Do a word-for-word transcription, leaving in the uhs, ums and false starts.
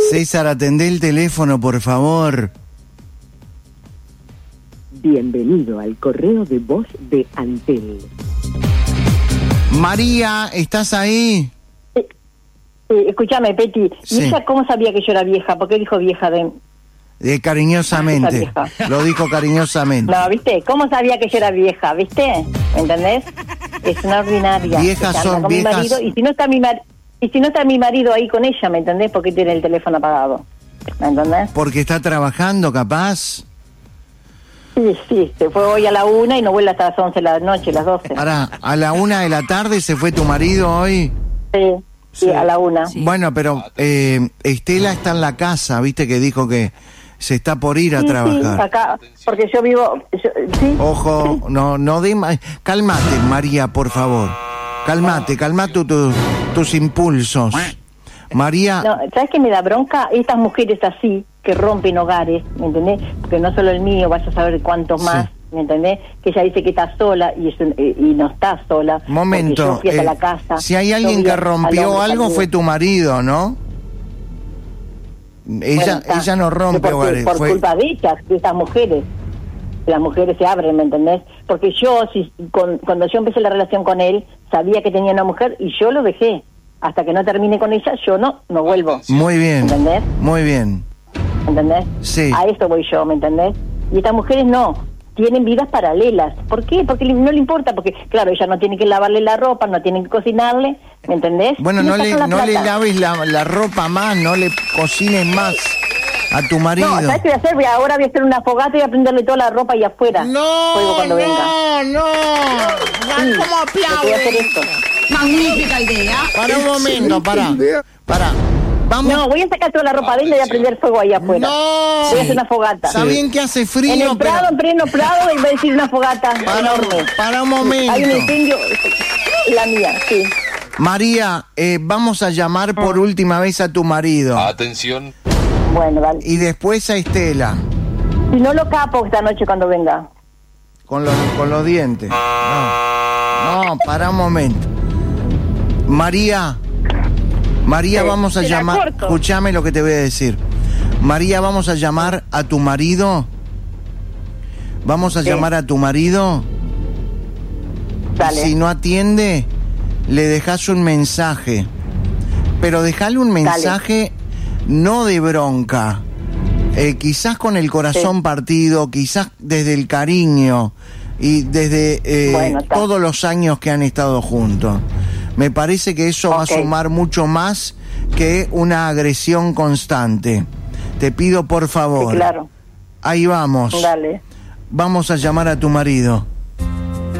César, atendé el teléfono, por favor. Bienvenido al correo de voz de Antel. María, ¿estás ahí? Eh, eh, escúchame, Peti. Sí. ¿Y ella cómo sabía que yo era vieja? ¿Por qué dijo vieja de...? Eh, cariñosamente. Ah, esa Lo dijo cariñosamente. No, ¿viste? ¿Cómo sabía que yo era vieja? ¿Viste? ¿Me entendés? Es una ordinaria. Viejas que anda son con mi viejas. marido, y si no está mi mar... y si no está mi marido ahí con ella, ¿me entendés? ¿Por qué tiene el teléfono apagado? ¿Me entendés? Porque está trabajando, capaz. Sí, sí, se fue hoy a la una y no vuelve hasta las once de la noche, las doce. Pará, a la una de la tarde se fue tu marido hoy. Sí, sí, Sí. a la una. Sí. Bueno, pero eh, Estela está en la casa, viste que dijo que se está por ir a Sí, trabajar. sí, acá, porque yo vivo... yo- ¿sí? Ojo, no, no de ma- cálmate, María, por favor. Cálmate, calma tu, tu- tus impulsos. María, No, ¿sabes qué me da bronca? Estas mujeres así, que rompen hogares, ¿me entendés? Porque no solo el mío, vaya a saber cuántos más, Sí. ¿me entendés? Que ella dice que está sola y, es un- eh, y no está sola. momento. Porque yo fui hasta eh, la casa. si hay yo alguien vi que al rompió hombre algo salido. fue tu marido, ¿no? Ella, Bueno, está. ella no rompe Porque- hogares. Por fue- culpa de ellas, de estas mujeres. Las mujeres se abren, ¿me entendés? Porque yo, si, con, cuando yo empecé la relación con él, sabía que tenía una mujer y yo lo dejé. Hasta que no termine con ella, yo no, no vuelvo. Muy bien. ¿Entendés? Muy bien. ¿Entendés? Sí. A esto voy yo, ¿me entendés? Y estas mujeres no, tienen vidas paralelas. ¿Por qué? Porque le- no le importa, porque claro, ella no tiene que lavarle la ropa, no tiene que cocinarle, ¿me entendés? Bueno, Y no le, sacan la no le plata. laves la, la ropa más, no le cocines más a tu marido. No, ¿sabes qué voy a hacer? Voy a- ahora voy a hacer una fogata y voy a prenderle toda la ropa ahí afuera. No, Fuego cuando venga. no, no. Sí, ¿Cómo yo voy a hacer aplauden? esto. Magnífica idea. Para un momento, para. Para. Vamos. No, voy a sacar toda la ropa de ella y voy a prender fuego ahí afuera. No. Voy a hacer una fogata. Está bien que hace frío, En el prado, pero... en pleno prado, y voy a decir una fogata Para, enorme. para un momento. Hay un incendio, la mía, sí. María, eh, vamos a llamar por última vez a tu marido. Atención. Bueno, dale. Y después a Estela. Si no lo capo esta noche cuando venga. Con los, con los dientes. No, no, para un momento. María, María, Sí, vamos a te la llamar... corto. Escúchame lo que te voy a decir. María, vamos a llamar a tu marido. Vamos a Sí. llamar a tu marido. Dale. Si no atiende, le dejas un mensaje. Pero dejale un mensaje no de bronca. Eh, quizás con el corazón Sí. partido, quizás desde el cariño y desde eh, Bueno, está. todos los años que han estado juntos. Me parece que eso va a Ok. sumar mucho más que una agresión constante. Te pido por Sí, favor. claro. Ahí vamos. Dale. Vamos a llamar a tu marido.